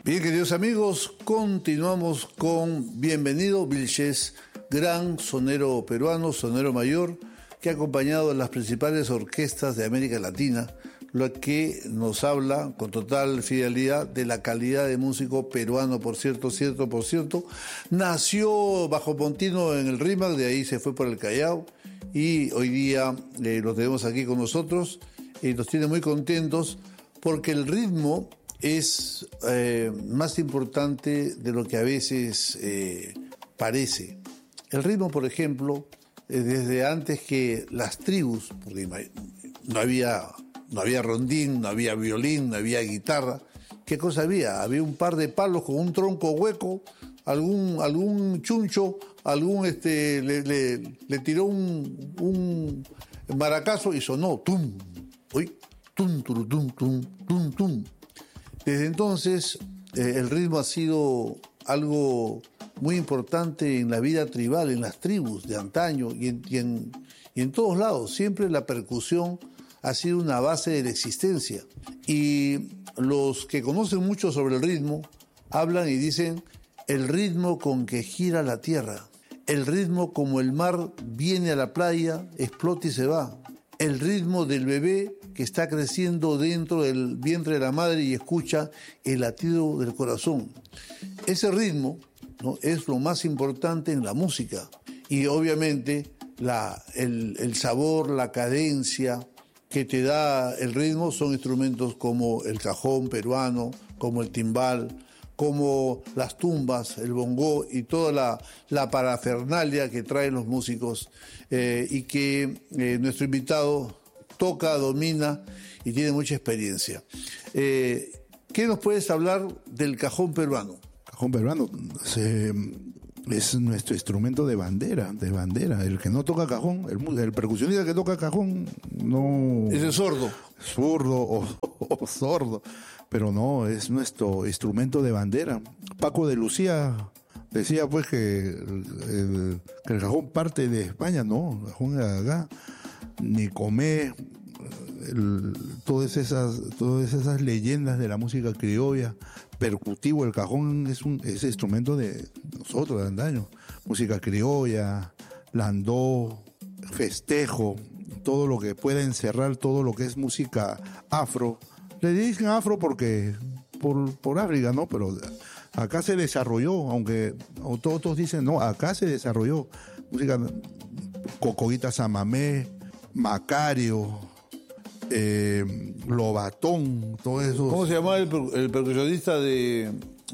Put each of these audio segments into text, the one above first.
Bien, queridos amigos, continuamos con Bienvenido Vilches, gran sonero peruano, sonero mayor, que ha acompañado a las principales orquestas de América Latina, lo que nos habla con total fidelidad de la calidad de músico peruano, por cierto. Nació bajo Pontino en el RIMAC, de ahí se fue por el Callao y hoy día lo tenemos aquí con nosotros y nos tiene muy contentos porque el ritmo es más importante de lo que a veces parece. El ritmo, por ejemplo, desde antes que las tribus, porque no había rondín, no había violín, no había guitarra. ¿Qué cosa había? Había un par de palos con un tronco hueco, algún chuncho, le tiró un maracazo y sonó tum, tum, turutum, tum, tum, tum. Desde entonces, el ritmo ha sido algo muy importante en la vida tribal, en las tribus de antaño y en todos lados. Siempre la percusión ha sido una base de la existencia. Y los que conocen mucho sobre el ritmo hablan y dicen: el ritmo con que gira la tierra, el ritmo como el mar viene a la playa, explota y se va, el ritmo del bebé que está creciendo dentro del vientre de la madre y escucha el latido del corazón. Ese ritmo, ¿no?, es lo más importante en la música. Y obviamente el sabor, la cadencia que te da el ritmo son instrumentos como el cajón peruano, como el timbal, como las tumbas, el bongó y toda la parafernalia que traen los músicos y que nuestro invitado toca, domina y tiene mucha experiencia. ¿Qué nos puedes hablar del cajón peruano? Cajón peruano es nuestro instrumento de bandera. El que no toca cajón, el percusionista que toca cajón, no... Es el sordo. Zurdo o sordo, pero no, es nuestro instrumento de bandera. Paco de Lucía decía pues que el cajón parte de España, no, el cajón de acá. Nicomé, todas esas leyendas de la música criolla, percutivo. El cajón es instrumento de nosotros, de antaño. Música criolla, landó, festejo, todo lo que pueda encerrar todo lo que es música afro. Le dicen afro porque por África, ¿no? Pero acá se desarrolló, aunque todos dicen no, acá se desarrolló música Cocoguita Samamé, Macario, Lobatón, todo eso. ¿Cómo se llamaba el percusionista de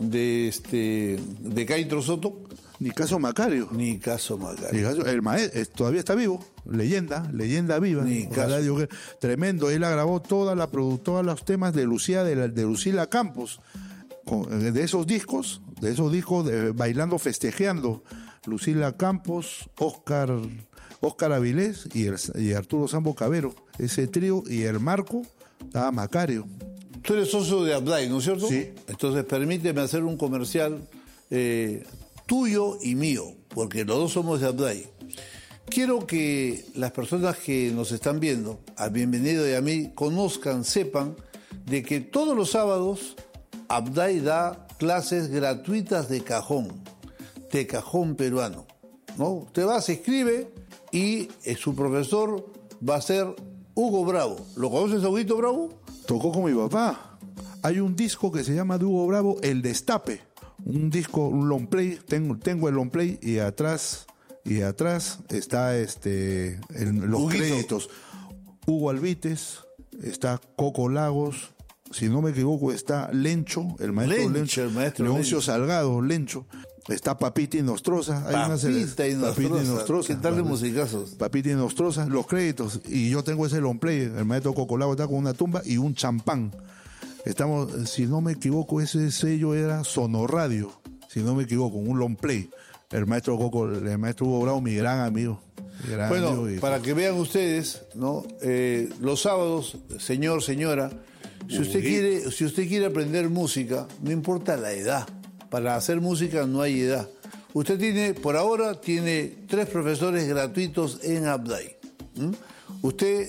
Caitro Soto? Nicaso Macario. El maestro todavía está vivo, leyenda viva. Tremendo, él grabó todos los temas de Lucila Campos, de esos discos Bailando Festejeando, Lucila Campos, Óscar Avilés y Arturo Sambo Cabero, ese trío, y el marco estaba Macario. Tú eres socio de Abday, ¿no es cierto? Sí. Entonces permíteme hacer un comercial tuyo y mío, porque los dos somos de Abday. Quiero que las personas que nos están viendo, a Bienvenido y a mí, conozcan, sepan de que todos los sábados Abday da clases gratuitas de cajón peruano, ¿no? Usted va, se inscribe y su profesor va a ser Hugo Bravo. ¿Lo conoces a Huguito Bravo? Tocó con mi papá. Hay un disco que se llama de Hugo Bravo, El Destape. Un disco, un long play. Tengo el long play y atrás está los Huguito. créditos. Hugo Alvites, está Coco Lagos, si no me equivoco está Lencho, el maestro Lencho. Leoncio Salgado, Lencho. Está Papita y Nostroza. Papita y Nostroza. ¿Qué tal de musicazos? Papita y Nostroza, los créditos. Y yo tengo ese long play. El maestro Cocolabo está con una tumba y un champán. Estamos, si no me equivoco, ese sello era Sonoradio. Si no me equivoco, un long play. El maestro Hugo Bravo, mi gran amigo. Para que vean ustedes, ¿no? Los sábados, señor, señora, si usted quiere aprender música, no importa la edad. Para hacer música no hay edad. Usted por ahora tiene 3 profesores gratuitos en Abday. Usted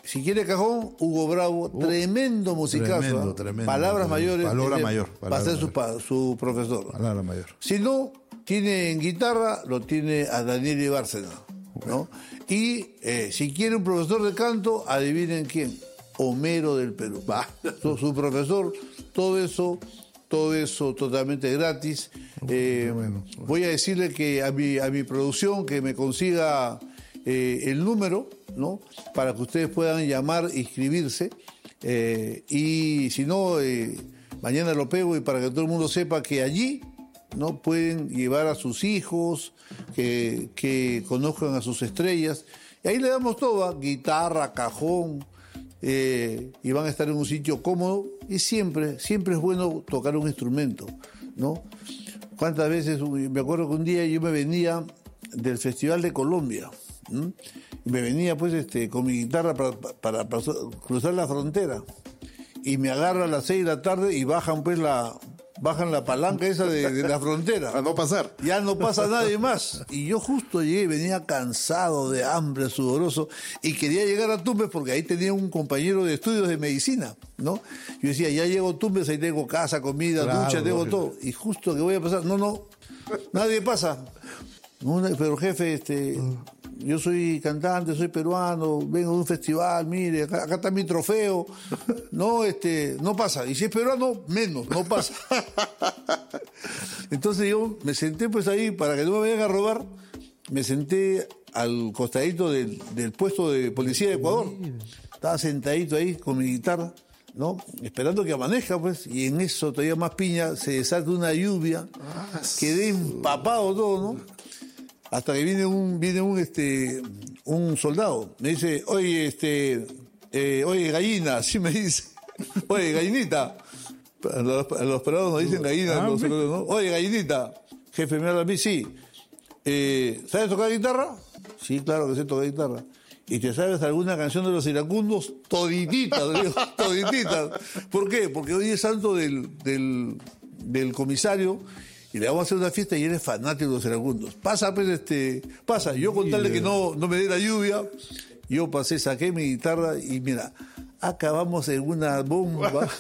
si quiere cajón, Hugo Bravo, tremendo musicazo. Tremendo. Palabras mayores. Va a ser su profesor. Palabra mayor. Si no, tiene en guitarra, lo tiene a Daniel Bárcena, ¿no? Y si quiere un profesor de canto, adivinen quién. Homero del Perú. Su profesor, todo eso totalmente gratis. Bueno. Voy a decirle que a mi producción que me consiga el número, ¿no? Para que ustedes puedan llamar, inscribirse. Y si no, mañana lo pego y para que todo el mundo sepa que allí, ¿no? Pueden llevar a sus hijos, que conozcan a sus estrellas. Y ahí le damos todo, guitarra, cajón, y van a estar en un sitio cómodo. Y siempre es bueno tocar un instrumento, ¿no? ¿Cuántas veces? Me acuerdo que un día yo me venía del Festival de Colombia, ¿m? Y me venía pues con mi guitarra para cruzar la frontera. Y me agarra a las 6 de la tarde y bajan la palanca esa de la frontera. A no pasar. Ya no pasa nadie más. Y yo justo llegué, venía cansado, de hambre, sudoroso, y quería llegar a Tumbes porque ahí tenía un compañero de estudios de medicina, ¿no? Yo decía, ya llego a Tumbes, ahí tengo casa, comida, ducha, tengo todo. Y justo que voy a pasar, no, nadie pasa. Pero jefe, yo soy cantante, soy peruano, vengo de un festival, mire, acá está mi trofeo. No, no pasa. Y si es peruano, menos, no pasa. Entonces yo me senté pues ahí, para que no me vayan a robar, me senté al costadito del puesto de policía de Ecuador. Estaba sentadito ahí con mi guitarra, ¿no? Esperando que amanezca, pues, y en eso todavía más piña, se desata una lluvia, quedé empapado todo, ¿no? Hasta que viene un soldado, me dice, oye, gallina, así me dice, oye, gallinita, a los pelados nos dicen gallina, ¿no? Oye, gallinita, jefe, me habla a mí, sí, ¿sabes tocar guitarra? Sí, claro que sé tocar guitarra. ¿Y te sabes alguna canción de los iracundos? Todititas, digo, todititas. ¿Por qué? Porque hoy es santo del comisario, y le vamos a hacer una fiesta y él es fanático de los iracundos. Pasa, pues, pasa. Yo con tal de que no me dé la lluvia, yo pasé, saqué mi guitarra y mira, acabamos en una bomba.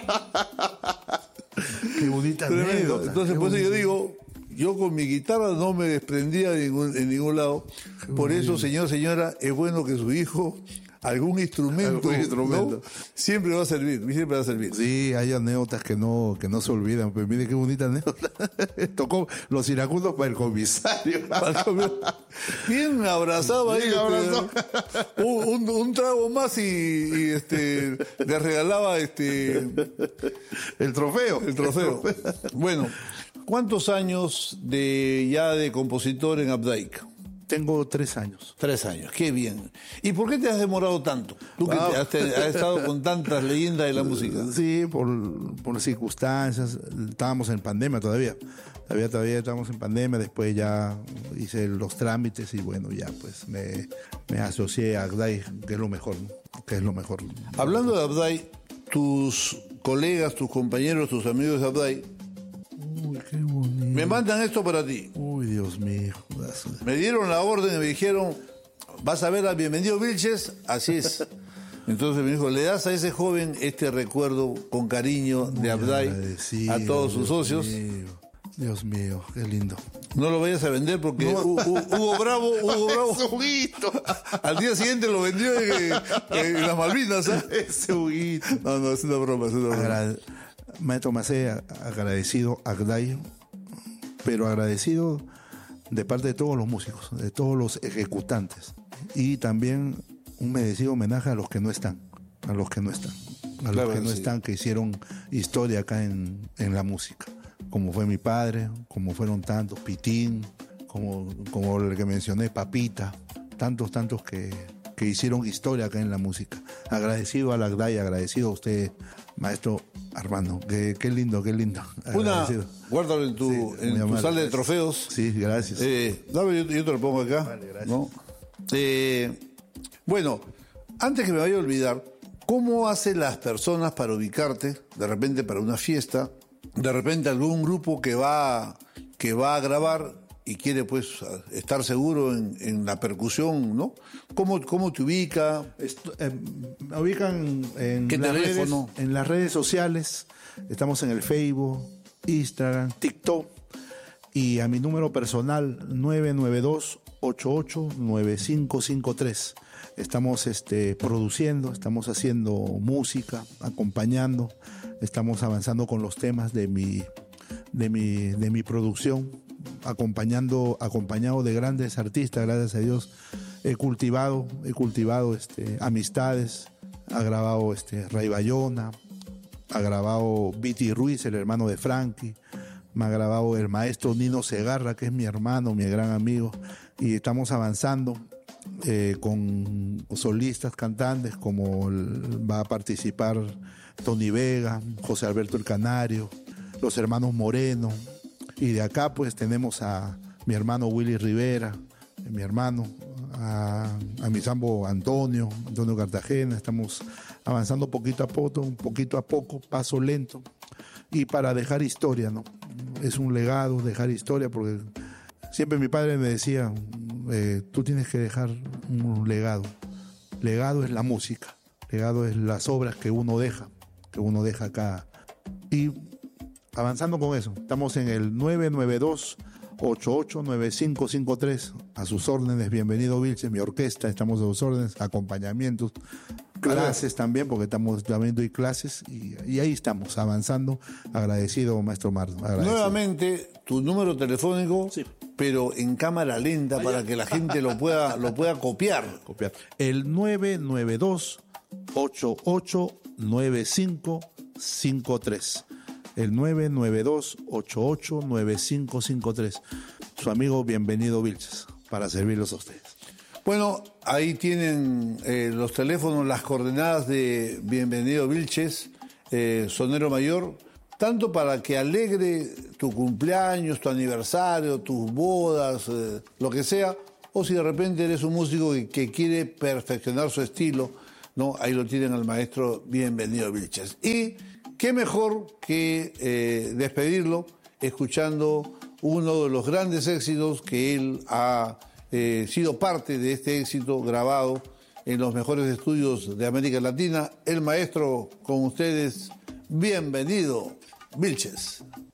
Qué bonita anécdota. Entonces, por eso yo digo, yo con mi guitarra no me desprendía en ningún lado. Por eso, señora, es bueno que su hijo algún instrumento. ¿No? Siempre va a servir. Sí, hay anécdotas que no se olvidan. Pues mire qué bonita anécdota. Tocó los iracundos para el comisario. Bien abrazado ahí. Un trago más y le regalaba el trofeo. Bueno, ¿cuántos años de compositor en Abdaic? Tengo 3 años. 3 años, qué bien. ¿Y por qué te has demorado tanto? Tú que has estado con tantas leyendas de la música. Sí, por circunstancias. Estábamos en pandemia todavía. Todavía estábamos en pandemia. Después ya hice los trámites y bueno, ya pues me asocié a Abdai, que es lo mejor, ¿no? Hablando de Abdai, tus colegas, tus compañeros, tus amigos de Abdai, uy, qué bonito. Me mandan esto para ti. Uy, Dios mío. Me dieron la orden y me dijeron, vas a ver al Bienvenido Vilches, así es. Entonces me dijo, le das a ese joven este recuerdo con cariño de Abdai a todos sus socios. Dios mío, qué lindo. No lo vayas a vender porque Hugo Bravo al día siguiente lo vendió en las Malvinas. Ese Huguito. No, es una broma. Maestro Macé, agradecido a Abdai, pero agradecido de parte de todos los músicos, de todos los ejecutantes, y también un merecido homenaje a los que no están, que hicieron historia acá en la música, como fue mi padre, como fueron tantos, Pitín, como el que mencioné, Papita, tantos que hicieron historia acá en la música. Agradecido a la Abdai, agradecido a usted, maestro Armando. Qué lindo. Guárdalo en tu sala de trofeos. Sí, gracias. Dame, yo te lo pongo acá. Vale, gracias. ¿No? Bueno, antes que me vaya a olvidar, ¿cómo hacen las personas para ubicarte? De repente para una fiesta, de repente algún grupo que va a grabar y quiere pues estar seguro en la percusión, ¿no? ¿Cómo te ubica? Me ubican en las redes sociales. Estamos en el Facebook, Instagram, TikTok y a mi número personal 992-889553. Estamos produciendo, estamos haciendo música, acompañando, estamos avanzando con los temas de mi producción, acompañado de grandes artistas. Gracias a Dios he cultivado amistades. Ha grabado Ray Bayona, ha grabado Viti Ruiz, el hermano de Frankie, me ha grabado el maestro Nino Segarra, que es mi hermano, mi gran amigo, y estamos avanzando con solistas, cantantes, como va a participar Tony Vega, José Alberto el Canario, los hermanos Moreno, y de acá pues tenemos a mi hermano Willy Rivera, mi hermano, a mi sambo Antonio Cartagena. Estamos avanzando poquito a poco, paso lento, y para dejar historia, ¿no? Es un legado dejar historia, porque siempre mi padre me decía, tú tienes que dejar un legado. Legado es la música, legado es las obras que uno deja acá. Y avanzando con eso, estamos en el 992-889553. A sus órdenes, bienvenido Vilches, mi orquesta, estamos a sus órdenes, acompañamientos, clases también, porque estamos también doy clases, y ahí estamos avanzando. Agradecido, maestro Mardo. Nuevamente, tu número telefónico, sí, pero en cámara lenta para que la gente lo pueda copiar. El 992-889553. El 992-889553. Su amigo Bienvenido Vilches, para servirlos a ustedes. Bueno, ahí tienen los teléfonos, las coordenadas de Bienvenido Vilches, Sonero Mayor, tanto para que alegre tu cumpleaños, tu aniversario, tus bodas, lo que sea, o si de repente eres un músico que quiere perfeccionar su estilo, ¿no? Ahí lo tienen al maestro Bienvenido Vilches. Y qué mejor que despedirlo escuchando uno de los grandes éxitos que él ha sido parte de este éxito grabado en los mejores estudios de América Latina. El maestro con ustedes, Bienvenido Vilches.